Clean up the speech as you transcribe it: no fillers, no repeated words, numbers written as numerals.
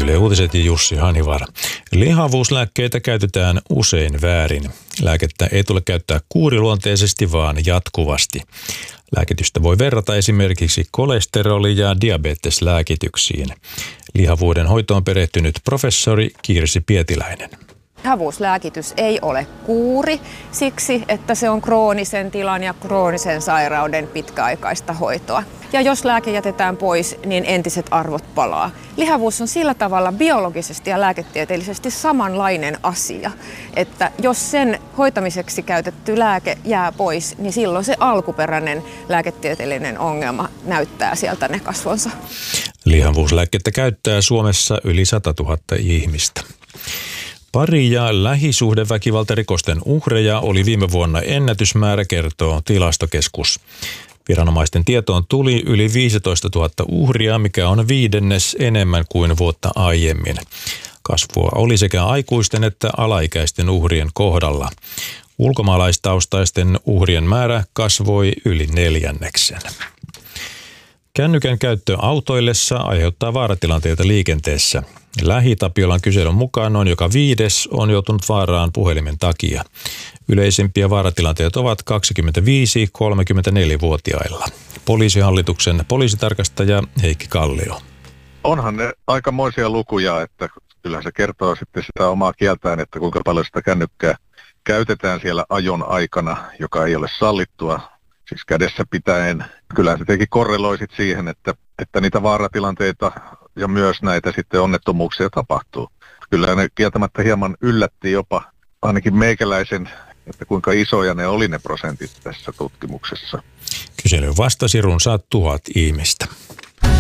Yle Uutiset ja Jussi Hanivar. Lihavuuslääkkeitä käytetään usein väärin. Lääkettä ei tule käyttää kuuriluonteisesti, vaan jatkuvasti. Lääkitystä voi verrata esimerkiksi kolesteroli- ja diabeteslääkityksiin. Lihavuuden hoitoon perehtynyt professori Kirsi Pietiläinen. Lihavuuslääkitys ei ole kuuri siksi, että se on kroonisen tilan ja kroonisen sairauden pitkäaikaista hoitoa. Ja jos lääke jätetään pois, niin entiset arvot palaa. Lihavuus on sillä tavalla biologisesti ja lääketieteellisesti samanlainen asia, että jos sen hoitamiseksi käytetty lääke jää pois, niin silloin se alkuperäinen lääketieteellinen ongelma näyttää sieltä ne kasvonsa. Lihavuuslääkettä käyttää Suomessa yli 100 000 ihmistä. Pari- ja lähisuhdeväkivaltarikosten uhreja oli viime vuonna ennätysmäärä, kertoo Tilastokeskus. Viranomaisten tietoon tuli yli 15 000 uhria, mikä on 1/5 enemmän kuin vuotta aiemmin. Kasvua oli sekä aikuisten että alaikäisten uhrien kohdalla. Ulkomaalaistaustaisten uhrien määrä kasvoi yli 1/4. Kännykän käyttö autoillessa aiheuttaa vaaratilanteita liikenteessä. Lähi-Tapiolan kyselyn mukaan noin joka 5. on joutunut vaaraan puhelimen takia. Yleisimpiä vaaratilanteet ovat 25-34-vuotiailla. Poliisihallituksen poliisitarkastaja Heikki Kallio. Onhan ne aikamoisia lukuja, että kyllä se kertoo sitten sitä omaa kieltään, että kuinka paljon sitä kännykkää käytetään siellä ajon aikana, joka ei ole sallittua. Siis kädessä pitäen. Kyllä se tietenkin korreloi sit siihen, että niitä vaaratilanteita ja myös näitä sitten onnettomuuksia tapahtuu. Kyllä ne kieltämättä hieman yllätti jopa ainakin meikäläisen, että kuinka isoja ne oli ne prosentit tässä tutkimuksessa. Kyselyyn vastasi runsaat 1000 ihmistä.